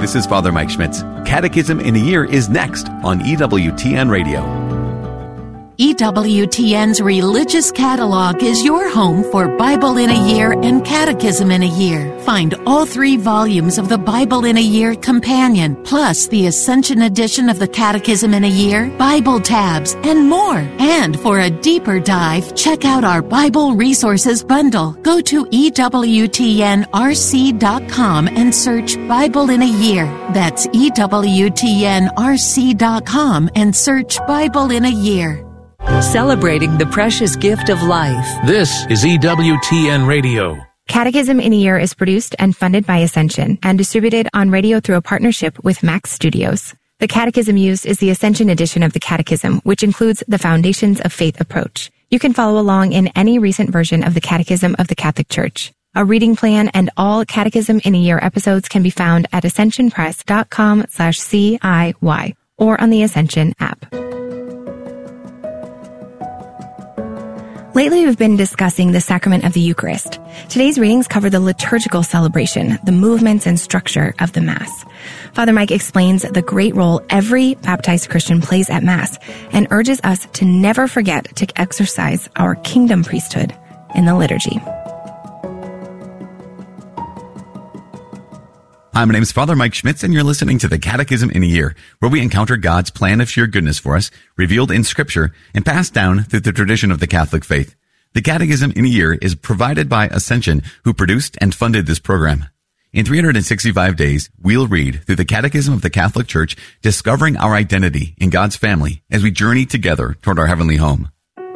this is Father Mike Schmitz. Catechism in a Year is next on EWTN Radio. EWTN's Religious Catalog is your home for Bible in a Year and Catechism in a Year. Find all 3 volumes of the Bible in a Year Companion, plus the Ascension edition of the Catechism in a Year, Bible tabs, and more. And for a deeper dive, check out our Bible Resources Bundle. Go to EWTNRC.com and search Bible in a Year. That's EWTNRC.com and search Bible in a Year. Celebrating the precious gift of life. This is EWTN Radio. Catechism in a Year is produced and funded by Ascension and distributed on radio through a partnership with Max Studios. The catechism used is the Ascension edition of the Catechism, which includes the Foundations of Faith approach. You can follow along in any recent version of the Catechism of the Catholic Church. A reading plan and all Catechism in a Year episodes can be found at ascensionpress.com/CIY or on the Ascension app. Lately, we've been discussing the sacrament of the Eucharist. Today's readings cover the liturgical celebration, the movements and structure of the Mass. Father Mike explains the great role every baptized Christian plays at Mass and urges us to never forget to exercise our kingdom priesthood in the liturgy. Hi, my name is Father Mike Schmitz, and you're listening to the Catechism in a Year, where we encounter God's plan of sheer goodness for us, revealed in Scripture, and passed down through the tradition of the Catholic faith. The Catechism in a Year is provided by Ascension, who produced and funded this program. In 365 days, we'll read through the Catechism of the Catholic Church, discovering our identity in God's family as we journey together toward our heavenly home.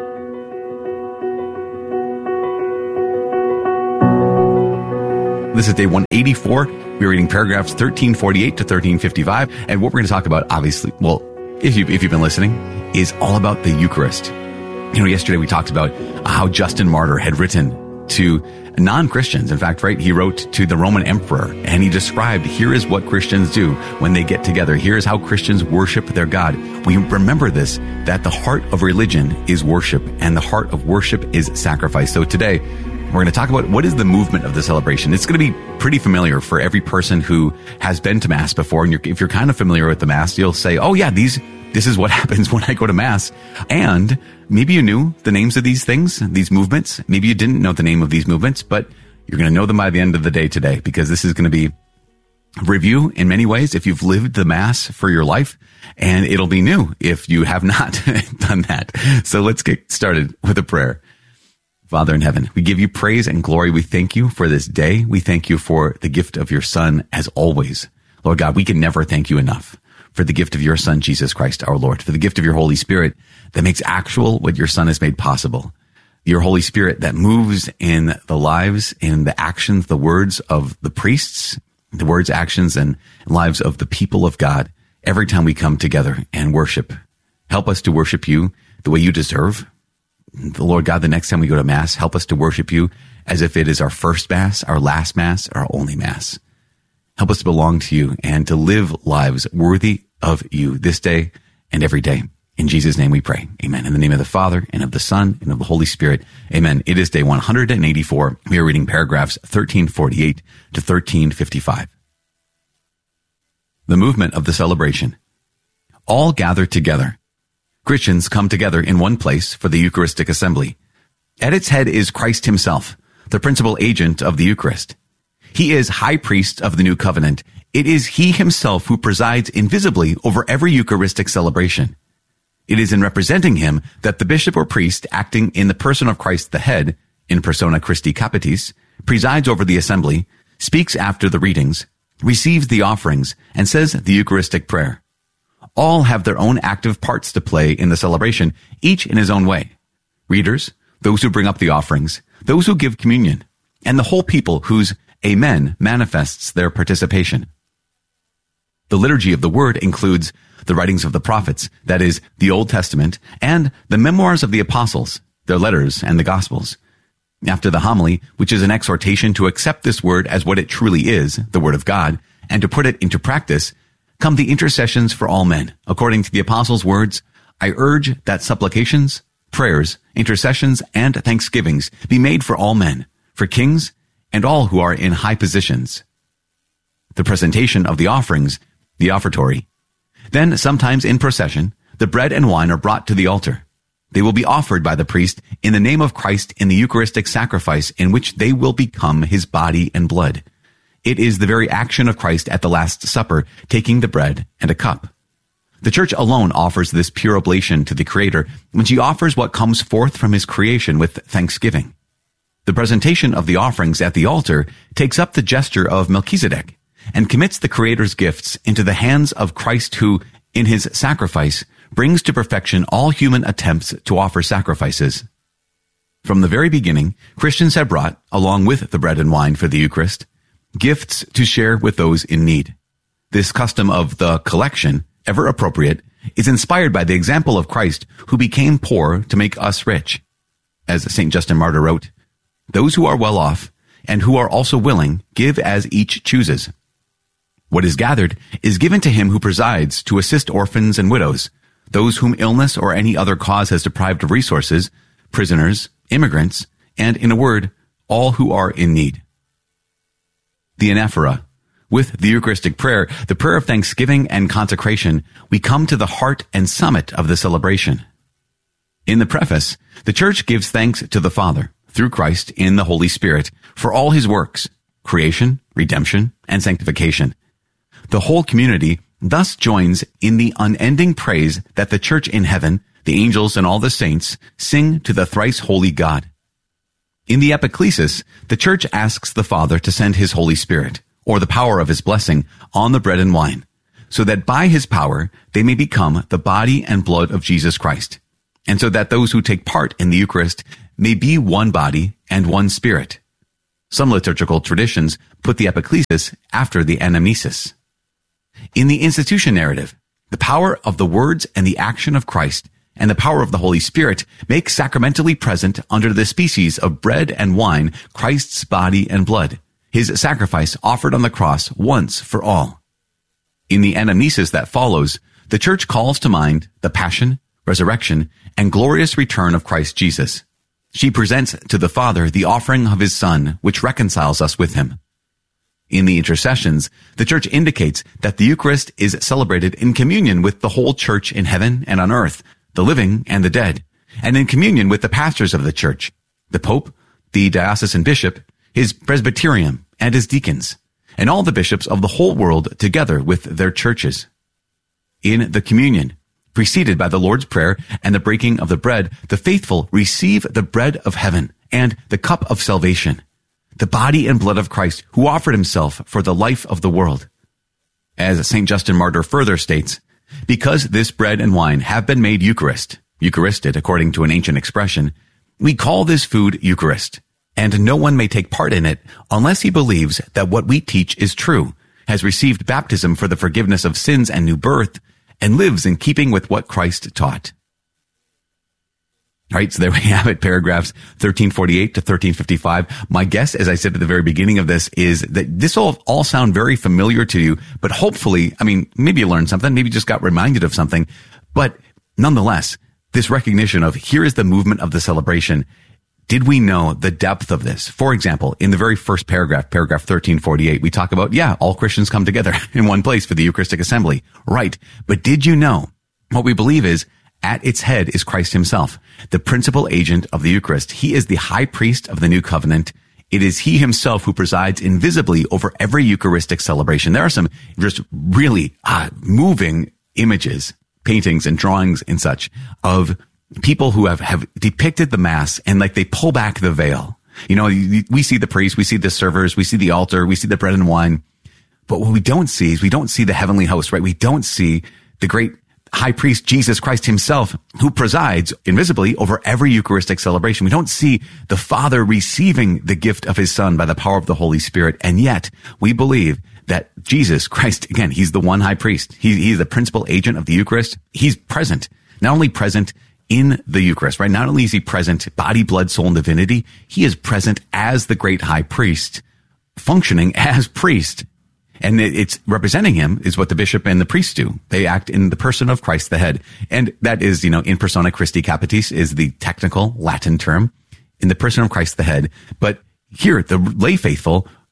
This is day 184. We're reading paragraphs 1348 to 1355. And what we're going to talk about, obviously, well, if you've been listening, is all about the Eucharist. You know, yesterday we talked about how Justin Martyr had written to non-Christians. In fact, right, he wrote to the Roman emperor, and he described, here is what Christians do when they get together. Here is how Christians worship their God. We remember this, that the heart of religion is worship, and the heart of worship is sacrifice. So today, we're going to talk about what is the movement of the celebration. It's going to be pretty familiar for every person who has been to Mass before. And if you're kind of familiar with the Mass, you'll say, oh yeah, this is what happens when I go to Mass. And maybe you knew the names of these things, these movements. Maybe you didn't know the name of these movements, but you're going to know them by the end of the day today, because this is going to be review in many ways if you've lived the Mass for your life, and it'll be new if you have not done that. So let's get started with a prayer. Father in heaven, we give you praise and glory. We thank you for this day. We thank you for the gift of your Son, as always. Lord God, we can never thank you enough for the gift of your Son, Jesus Christ, our Lord, for the gift of your Holy Spirit that makes actual what your Son has made possible. Your Holy Spirit that moves in the lives, in the actions, the words of the priests, the words, actions, and lives of the people of God every time we come together and worship. Help us to worship you the way you deserve. The Lord God, the next time we go to Mass, help us to worship you as if it is our first Mass, our last Mass, our only Mass. Help us to belong to you and to live lives worthy of you this day and every day. In Jesus' name we pray. Amen. In the name of the Father, and of the Son, and of the Holy Spirit. Amen. It is day 184. We are reading paragraphs 1348 to 1355. The movement of the celebration. All gather together. Christians come together in one place for the Eucharistic assembly. At its head is Christ himself, the principal agent of the Eucharist. He is high priest of the new covenant. It is he himself who presides invisibly over every Eucharistic celebration. It is in representing him that the bishop or priest, acting in the person of Christ the head, in persona Christi Capitis, presides over the assembly, speaks after the readings, receives the offerings, and says the Eucharistic prayer. All have their own active parts to play in the celebration, each in his own way. Readers, those who bring up the offerings, those who give communion, and the whole people whose Amen manifests their participation. The liturgy of the Word includes the writings of the prophets, that is, the Old Testament, and the memoirs of the apostles, their letters, and the Gospels. After the homily, which is an exhortation to accept this Word as what it truly is, the Word of God, and to put it into practice, come the intercessions for all men. According to the apostles' words, I urge that supplications, prayers, intercessions, and thanksgivings be made for all men, for kings, and all who are in high positions. the presentation of the offerings, the offertory. Then, sometimes in procession, the bread and wine are brought to the altar. They will be offered by the priest in the name of Christ in the Eucharistic sacrifice in which they will become his body and blood. It is the very action of Christ at the Last Supper, taking the bread and a cup. The Church alone offers this pure oblation to the Creator when she offers what comes forth from his creation with thanksgiving. The presentation of the offerings at the altar takes up the gesture of Melchizedek and commits the Creator's gifts into the hands of Christ who, in his sacrifice, brings to perfection all human attempts to offer sacrifices. From the very beginning, Christians have brought, along with the bread and wine for the Eucharist, gifts to share with those in need. This custom of the collection, ever appropriate, is inspired by the example of Christ, who became poor to make us rich. As St. Justin Martyr wrote, "Those who are well off, and who are also willing, give as each chooses. What is gathered is given to him who presides to assist orphans and widows, those whom illness or any other cause has deprived of resources, prisoners, immigrants, and, in a word, all who are in need." The anaphora. With the Eucharistic prayer, the prayer of thanksgiving and consecration, we come to the heart and summit of the celebration. In the preface, the Church gives thanks to the Father, through Christ in the Holy Spirit, for all his works, creation, redemption, and sanctification. The whole community thus joins in the unending praise that the Church in heaven, the angels and all the saints, sing to the thrice holy God. In the epiclesis, the Church asks the Father to send his Holy Spirit, or the power of his blessing, on the bread and wine, so that by his power they may become the body and blood of Jesus Christ, and so that those who take part in the Eucharist may be one body and one spirit. Some liturgical traditions put the epiclesis after the anamnesis. In the institution narrative, the power of the words and the action of Christ and the power of the Holy Spirit make sacramentally present under the species of bread and wine Christ's body and blood, his sacrifice offered on the cross once for all. In the anamnesis that follows, the Church calls to mind the passion, resurrection, and glorious return of Christ Jesus. She presents to the Father the offering of his Son, which reconciles us with him. In the intercessions, the Church indicates that the Eucharist is celebrated in communion with the whole Church in heaven and on earth, the living and the dead, and in communion with the pastors of the Church, the Pope, the diocesan bishop, his presbyterium, and his deacons, and all the bishops of the whole world together with their churches. In the communion, preceded by the Lord's Prayer and the breaking of the bread, the faithful receive the bread of heaven and the cup of salvation, the body and blood of Christ, who offered himself for the life of the world. As St. Justin Martyr further states, because this bread and wine have been made Eucharisted according to an ancient expression, we call this food Eucharist, and no one may take part in it unless he believes that what we teach is true, has received baptism for the forgiveness of sins and new birth, and lives in keeping with what Christ taught. All right, so there we have it, paragraphs 1348 to 1355. My guess, as I said at the very beginning of this, is that this will all sound very familiar to you, but hopefully, maybe you learned something, maybe you just got reminded of something, but nonetheless, this recognition of here is the movement of the celebration. Did we know the depth of this? For example, in the very first paragraph 1348, we talk about, all Christians come together in one place for the Eucharistic assembly. Right. But did you know what we believe is at its head is Christ himself, the principal agent of the Eucharist. He is the high priest of the new covenant. It is he himself who presides invisibly over every Eucharistic celebration. There are some just really moving images, paintings and drawings and such of people who have depicted the Mass, and they pull back the veil. We see the priest, we see the servers, we see the altar, we see the bread and wine. But what we don't see is we don't see the heavenly host, right? We don't see the great high priest, Jesus Christ himself, who presides invisibly over every Eucharistic celebration. We don't see the Father receiving the gift of his Son by the power of the Holy Spirit. And yet we believe that Jesus Christ, again, he's the one high priest. He's the principal agent of the Eucharist. He's present, not only present in the Eucharist, right? Not only is he present, body, blood, soul, and divinity, he is present as the great high priest, functioning as priest. And it's representing him is what the bishop and the priest do. They act in the person of Christ the head. And that is, in persona Christi Capitis is the technical Latin term, in the person of Christ the head. But here, the lay faithful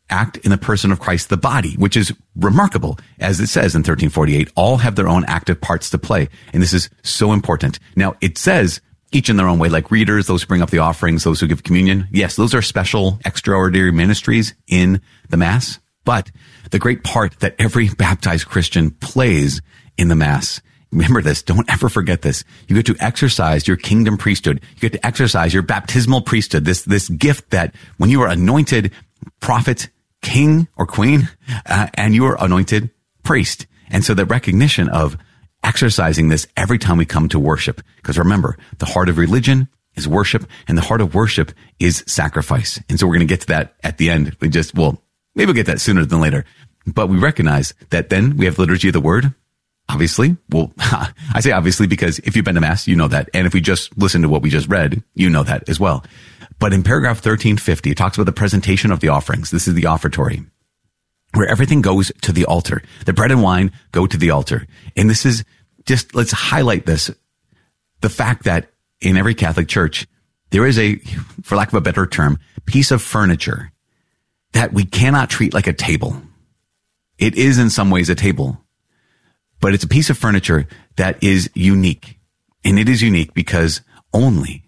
act in the person of Christ, the body, which is remarkable. As it says in 1348, all have their own active parts to play. And this is so important. Now, it says each in their own way, like readers, those who bring up the offerings, those who give communion. Yes, those are special, extraordinary ministries in the Mass. But the great part that every baptized Christian plays in the Mass, remember this, don't ever forget this. You get to exercise your kingdom priesthood. You get to exercise your baptismal priesthood, this gift that when you are anointed prophet, king or queen, and you are anointed priest. And so the recognition of exercising this every time we come to worship. Because remember, the heart of religion is worship, and the heart of worship is sacrifice. And so we're going to get to that at the end. Maybe we'll get that sooner than later. But we recognize that then we have liturgy of the word. Obviously, well, I say obviously because if you've been to Mass, you know that. And if we just listen to what we just read, you know that as well. But in paragraph 1350, it talks about the presentation of the offerings. This is the offertory, where everything goes to the altar. The bread and wine go to the altar. And this is just, let's highlight this. The fact that in every Catholic church, there is a, for lack of a better term, piece of furniture that we cannot treat like a table. It is in some ways a table, but it's a piece of furniture that is unique. And it is unique because only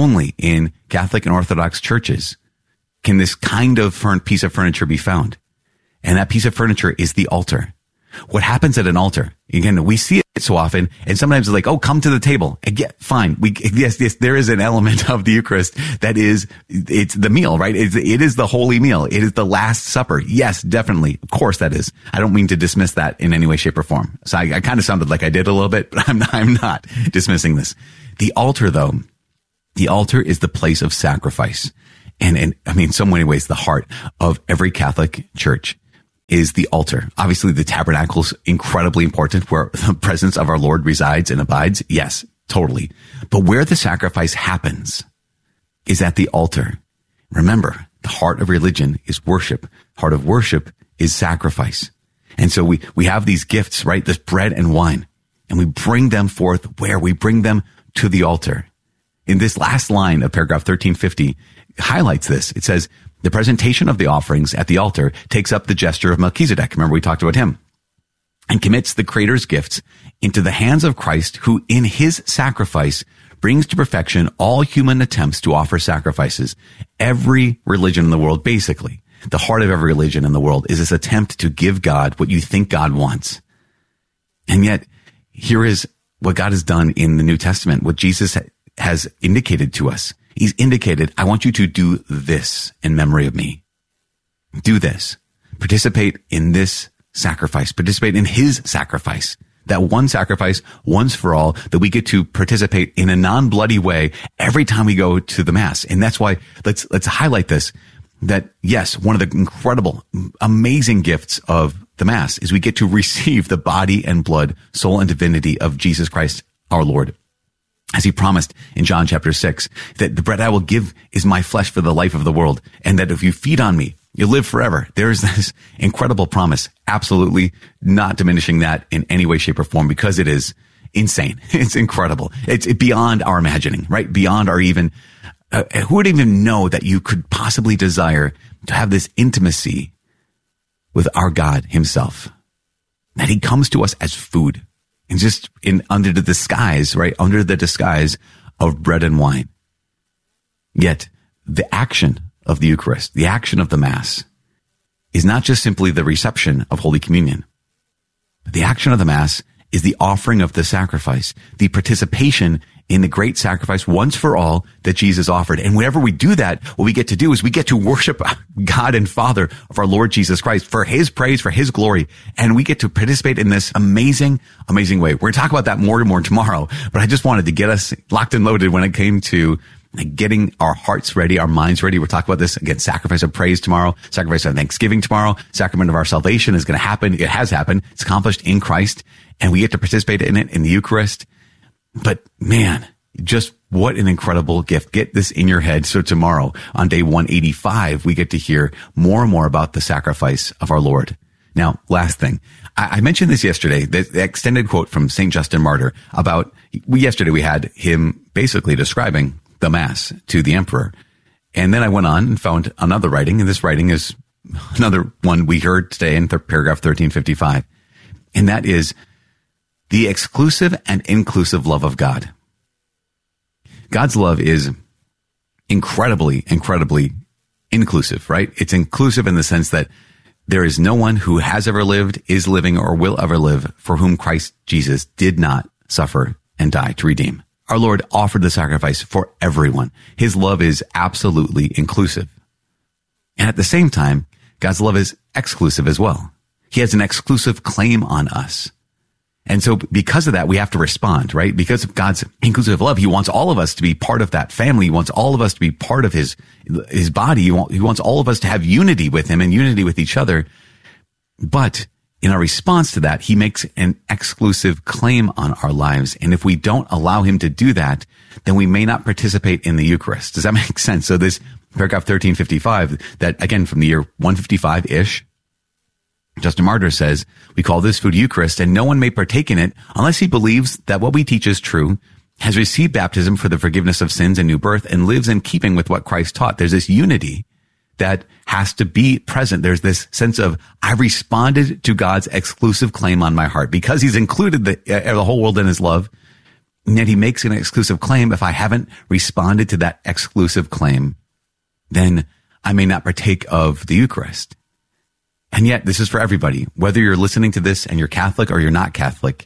in Catholic and Orthodox churches can this kind of piece of furniture be found. And that piece of furniture is the altar. What happens at an altar? Again, we see it so often, and sometimes it's like, oh, come to the table. Again, fine. Yes, there is an element of the Eucharist that is, it's the meal, right? It is the holy meal. It is the Last Supper. Yes, definitely. Of course that is. I don't mean to dismiss that in any way, shape, or form. So I kind of sounded like I did a little bit, but I'm not dismissing this. The altar, though, the altar is the place of sacrifice. And I mean, so many ways, the heart of every Catholic church is the altar. Obviously, the tabernacle is incredibly important, where the presence of our Lord resides and abides. Yes, totally. But where the sacrifice happens is at the altar. Remember, the heart of religion is worship. Heart of worship is sacrifice. And so we have these gifts, right? This bread and wine, and we bring them forth where? We bring them to the altar. In this last line of paragraph 1350 highlights this. It says, the presentation of the offerings at the altar takes up the gesture of Melchizedek. Remember, we talked about him. And commits the Creator's gifts into the hands of Christ, who in his sacrifice brings to perfection all human attempts to offer sacrifices. Every religion in the world, basically, the heart of every religion in the world is this attempt to give God what you think God wants. And yet, here is what God has done in the New Testament, what Jesus has indicated to us. He's indicated, I want you to do this in memory of me. Do this. Participate in this sacrifice. Participate in his sacrifice. That one sacrifice, once for all, that we get to participate in a non-bloody way every time we go to the Mass. And that's why let's highlight this, that yes, one of the incredible, amazing gifts of the Mass is we get to receive the body and blood, soul and divinity of Jesus Christ, our Lord. As he promised in John chapter 6, that the bread I will give is my flesh for the life of the world, and that if you feed on me, you'll live forever. There's this incredible promise. Absolutely not diminishing that in any way, shape, or form, because it is insane. It's incredible. It's beyond our imagining, right? Beyond our even, who would even know that you could possibly desire to have this intimacy with our God himself, that he comes to us as food. And just under the disguise, right? Under the disguise of bread and wine. Yet the action of the Eucharist, the action of the Mass, is not just simply the reception of Holy Communion. But the action of the Mass is the offering of the sacrifice, the participation in the great sacrifice once for all that Jesus offered. And whenever we do that, what we get to do is we get to worship God and Father of our Lord Jesus Christ for his praise, for his glory. And we get to participate in this amazing, amazing way. We're going to talk about that more and more tomorrow, but I just wanted to get us locked and loaded when it came to getting our hearts ready, our minds ready. We'll talk about this again, sacrifice of praise tomorrow, sacrifice of thanksgiving tomorrow. Sacrament of our salvation is going to happen. It has happened. It's accomplished in Christ, and we get to participate in it in the Eucharist. But man, just what an incredible gift. Get this in your head. So tomorrow on day 185, we get to hear more and more about the sacrifice of our Lord. Now, last thing, I mentioned this yesterday, the extended quote from St. Justin Martyr about, yesterday we had him basically describing the Mass to the Emperor. And then I went on and found another writing, and this writing is another one we heard today in paragraph 1355, and that is the exclusive and inclusive love of God. God's love is incredibly, incredibly inclusive, right? It's inclusive in the sense that there is no one who has ever lived, is living, or will ever live for whom Christ Jesus did not suffer and die to redeem. Our Lord offered the sacrifice for everyone. His love is absolutely inclusive. And at the same time, God's love is exclusive as well. He has an exclusive claim on us. And so because of that, we have to respond, right? Because of God's inclusive love, he wants all of us to be part of that family. He wants all of us to be part of his body. He wants all of us to have unity with him and unity with each other. But in our response to that, he makes an exclusive claim on our lives. And if we don't allow him to do that, then we may not participate in the Eucharist. Does that make sense? So this paragraph 1355, that again from the year 155-ish, Justin Martyr says, we call this food Eucharist, and no one may partake in it unless he believes that what we teach is true, has received baptism for the forgiveness of sins and new birth, and lives in keeping with what Christ taught. There's this unity that has to be present. There's this sense of, I responded to God's exclusive claim on my heart because he's included the whole world in his love. And yet he makes an exclusive claim. If I haven't responded to that exclusive claim, then I may not partake of the Eucharist. And yet this is for everybody, whether you're listening to this and you're Catholic or you're not Catholic.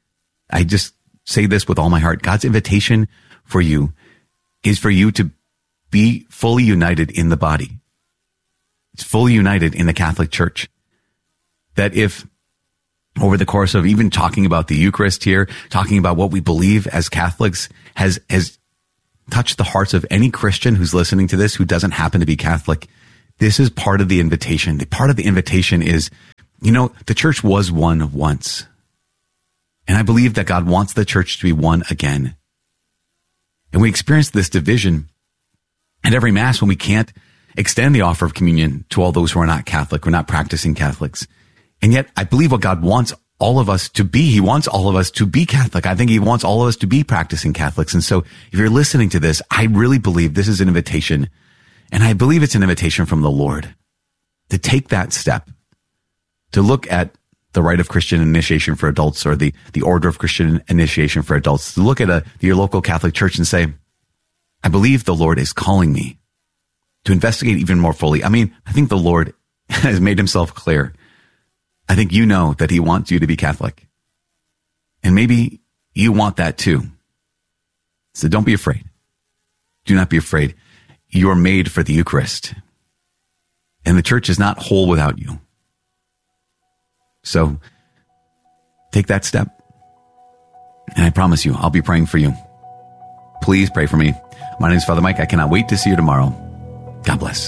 I just say this with all my heart. God's invitation for you is for you to be fully united in the body. It's fully united in the Catholic Church. That if over the course of even talking about the Eucharist here, talking about what we believe as Catholics has touched the hearts of any Christian who's listening to this who doesn't happen to be Catholic, this is part of the invitation. The part of the invitation is, the church was one once. And I believe that God wants the church to be one again. And we experience this division at every Mass when we can't extend the offer of communion to all those who are not Catholic, who are not practicing Catholics. And yet I believe what God wants all of us to be, he wants all of us to be Catholic. I think he wants all of us to be practicing Catholics. And so if you're listening to this, I really believe this is an invitation. And I believe it's an invitation from the Lord to take that step, to look at the rite of Christian initiation for adults or the order of Christian initiation for adults, to look at your local Catholic church and say, I believe the Lord is calling me to investigate even more fully. I mean, I think the Lord has made himself clear. I think you know that he wants you to be Catholic. And maybe you want that too. So don't be afraid. Do not be afraid. You are made for the Eucharist. And the church is not whole without you. So take that step. And I promise you, I'll be praying for you. Please pray for me. My name is Father Mike. I cannot wait to see you tomorrow. God bless.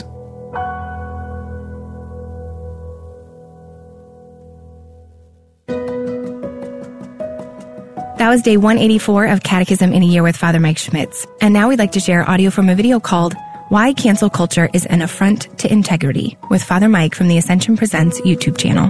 That was day 184 of Catechism in a Year with Father Mike Schmitz. And now we'd like to share audio from a video called Why Cancel Culture is an Affront to Integrity with Father Mike from the Ascension Presents YouTube channel.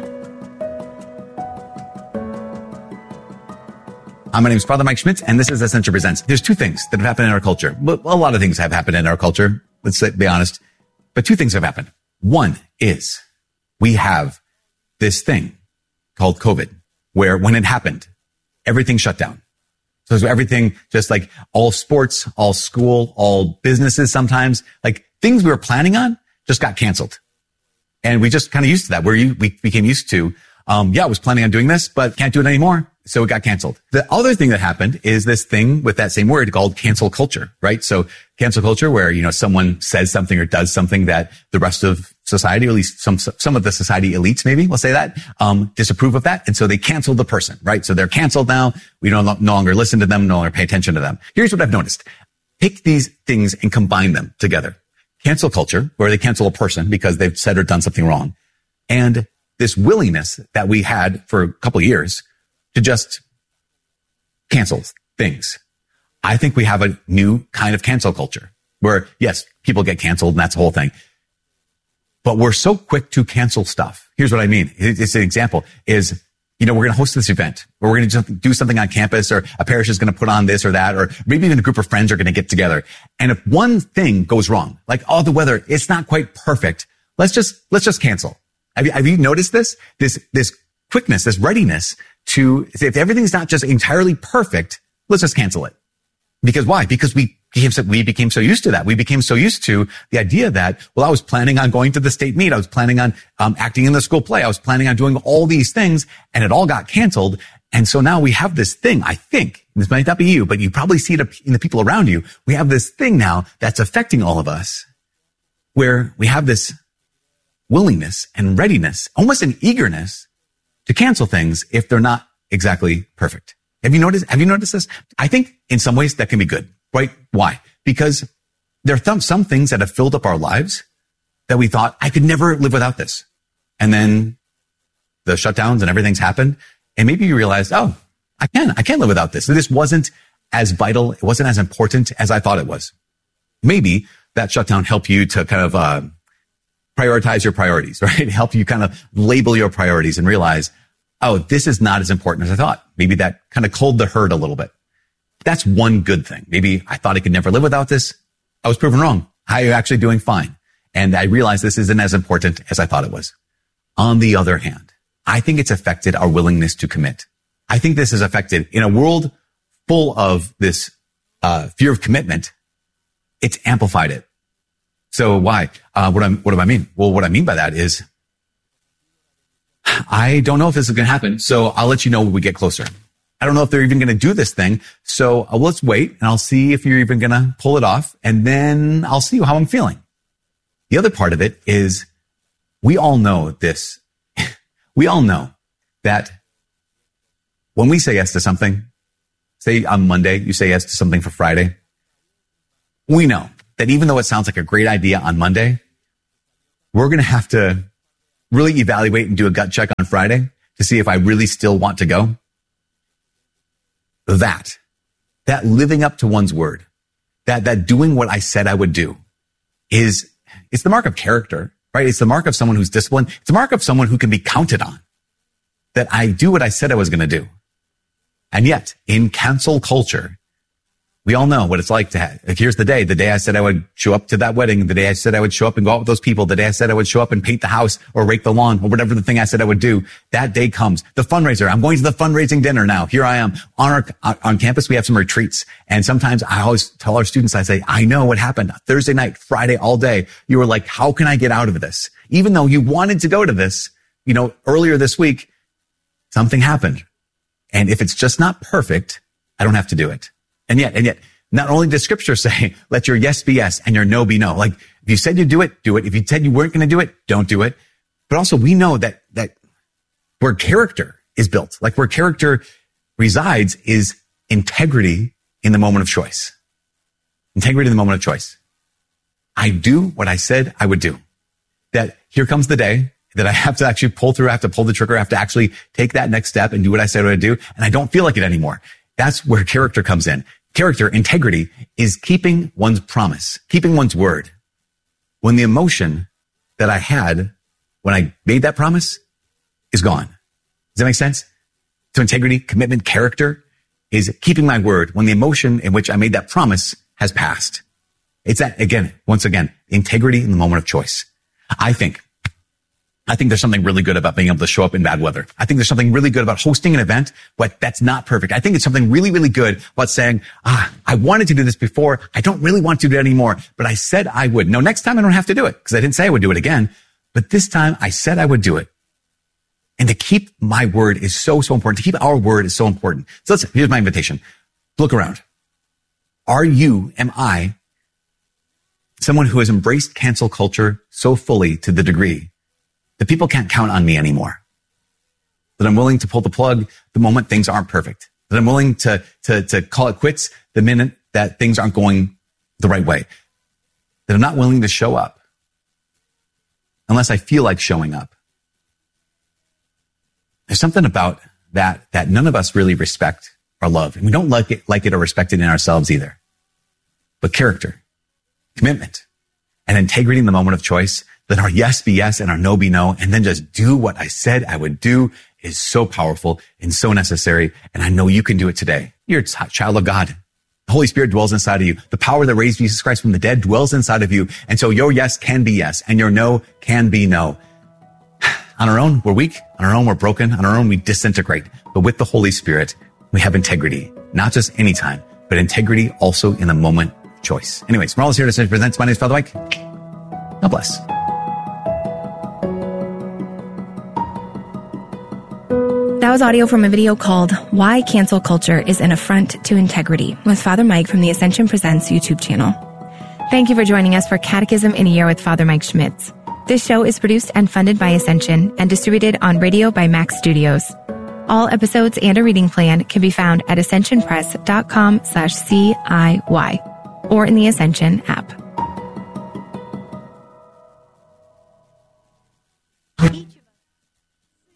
My name is Father Mike Schmitz, and this is Ascension Presents. There's two things that have happened in our culture. Well, a lot of things have happened in our culture. Let's be honest. But two things have happened. One is we have this thing called COVID, where when it happened, everything shut down. So everything, just like all sports, all school, all businesses sometimes, like things we were planning on just got canceled. And we just kind of used to that, where we became used to, I was planning on doing this, but can't do it anymore. So it got canceled. The other thing that happened is this thing with that same word called cancel culture, right? So cancel culture where, someone says something or does something that the rest of society, or at least some of the society elites, maybe we'll say that, disapprove of that. And so they cancel the person, right? So they're canceled now. We no longer listen to them, no longer pay attention to them. Here's what I've noticed. Take these things and combine them together. Cancel culture, where they cancel a person because they've said or done something wrong. And this willingness that we had for a couple of years to just cancel things. I think we have a new kind of cancel culture where, yes, people get canceled and that's the whole thing. But we're so quick to cancel stuff. Here's what I mean. It's an example is, we're going to host this event, or we're going to just do something on campus, or a parish is going to put on this or that, or maybe even a group of friends are going to get together. And if one thing goes wrong, like, the weather, it's not quite perfect, let's just cancel. Have you noticed this quickness, this readiness to say, if everything's not just entirely perfect, let's just cancel it. Because why? Because we became so used to that. We became so used to the idea that, well, I was planning on going to the state meet. I was planning on acting in the school play. I was planning on doing all these things, and it all got canceled. And so now we have this thing, I think, this might not be you, but you probably see it in the people around you. We have this thing now that's affecting all of us, where we have this willingness and readiness, almost an eagerness to cancel things if they're not exactly perfect. Have you noticed this? I think in some ways that can be good, right? Why? Because there are some things that have filled up our lives that we thought, I could never live without this. And then the shutdowns and everything's happened. And maybe you realized, oh, I can live without this. This wasn't as vital. It wasn't as important as I thought it was. Maybe that shutdown helped you to kind of, prioritize your priorities, right? Help you kind of label your priorities and realize, oh, this is not as important as I thought. Maybe that kind of culled the herd a little bit. That's one good thing. Maybe I thought I could never live without this. I was proven wrong. I'm actually doing fine. And I realized this isn't as important as I thought it was. On the other hand, I think it's affected our willingness to commit. I think this has affected, in a world full of this fear of commitment, it's amplified it. So why? What do I mean? Well, what I mean by that is, I don't know if this is going to happen, so I'll let you know when we get closer. I don't know if they're even going to do this thing, so let's wait, and I'll see if you're even going to pull it off, and then I'll see how I'm feeling. The other part of it is, we all know this. We all know that when we say yes to something, say on Monday, you say yes to something for Friday, we know that even though it sounds like a great idea on Monday, we're going to have to really evaluate and do a gut check on Friday to see if I really still want to go. That living up to one's word, that doing what I said I would do it's the mark of character, right? It's the mark of someone who's disciplined. It's the mark of someone who can be counted on, that I do what I said I was going to do. And yet in cancel culture, we all know what it's like to have, here's the day I said I would show up to that wedding, the day I said I would show up and go out with those people, the day I said I would show up and paint the house or rake the lawn or whatever the thing I said I would do. That day comes. The fundraiser. I'm going to the fundraising dinner now. Here I am. On campus, we have some retreats. And sometimes I always tell our students, I say, I know what happened Thursday night, Friday, all day. You were like, how can I get out of this? Even though you wanted to go to this, earlier this week, something happened. And if it's just not perfect, I don't have to do it. And yet, not only does scripture say, let your yes be yes and your no be no. Like, if you said you'd do it, do it. If you said you weren't going to do it, don't do it. But also we know that where character is built, like where character resides, is integrity in the moment of choice. Integrity in the moment of choice. I do what I said I would do. That here comes the day that I have to actually pull through, I have to pull the trigger, I have to actually take that next step and do what I said I would do. And I don't feel like it anymore. That's where character comes in. Character, integrity, is keeping one's promise, keeping one's word. When the emotion that I had when I made that promise is gone. Does that make sense? So integrity, commitment, character is keeping my word when the emotion in which I made that promise has passed. It's that, once again, integrity in the moment of choice. I think there's something really good about being able to show up in bad weather. I think there's something really good about hosting an event, but that's not perfect. I think it's something really, really good about saying, I wanted to do this before. I don't really want to do it anymore, but I said I would. No, next time I don't have to do it because I didn't say I would do it again, but this time I said I would do it. And to keep my word is so, so important. To keep our word is so important. So here's my invitation. Look around. Am I someone who has embraced cancel culture so fully to the degree that people can't count on me anymore? That I'm willing to pull the plug the moment things aren't perfect. That I'm willing to call it quits the minute that things aren't going the right way. That I'm not willing to show up unless I feel like showing up. There's something about that none of us really respect or love. And we don't like it or respect it in ourselves either. But character, commitment, and integrity in the moment of choice, that our yes be yes and our no be no, and then just do what I said I would do, is so powerful and so necessary. And I know you can do it today. You're a child of God. The Holy Spirit dwells inside of you. The power that raised Jesus Christ from the dead dwells inside of you. And so your yes can be yes, and your no can be no. On our own, we're weak. On our own, we're broken. On our own, we disintegrate. But with the Holy Spirit, we have integrity, not just anytime, but integrity also in the moment of choice. Anyways, Morales here to Ascension Presents. My name is Father Mike. God bless. That was audio from a video called Why Cancel Culture is an Affront to Integrity with Father Mike from the Ascension Presents YouTube channel. Thank you for joining us for Catechism in a Year with Father Mike Schmitz. This show is produced and funded by Ascension and distributed on radio by Max Studios. All episodes and a reading plan can be found at ascensionpress.com/CIY or in the Ascension app.